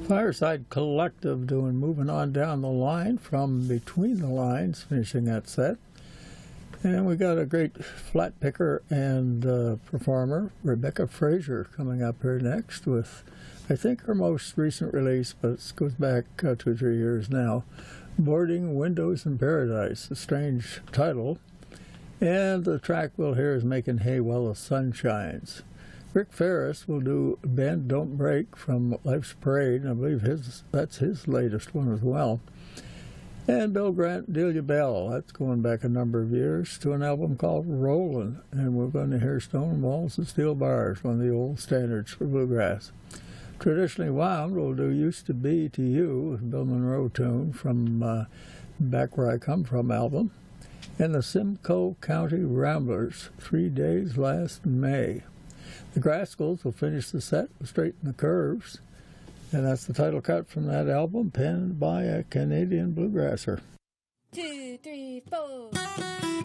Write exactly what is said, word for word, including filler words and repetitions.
Fireside Collective doing Moving On Down the Line from Between the Lines, finishing that set. And we got a great flat picker and uh, performer, Rebecca Frazier, coming up here next with, I think, her most recent release, but it goes back uh, two or three years now, Boarding Windows in Paradise, a strange title. And the track we'll hear is Making Hay While the Sun Shines. Rick Ferris will do Bend Don't Break from Life's Parade, and I believe his that's his latest one as well. And Bill Grant, Delia Bell, that's going back a number of years, to an album called Rollin', and we're going to hear Stone Walls and Steel Bars, one of the old standards for bluegrass. Traditionally Wound will do Used to Be to You, Bill Monroe tune from uh, Back Where I Come From album. And the Simcoe County Ramblers, Three Days Last May. The Grascals will finish the set with Straighten the Curves, and that's the title cut from that album, penned by a Canadian bluegrasser. Two, three, four.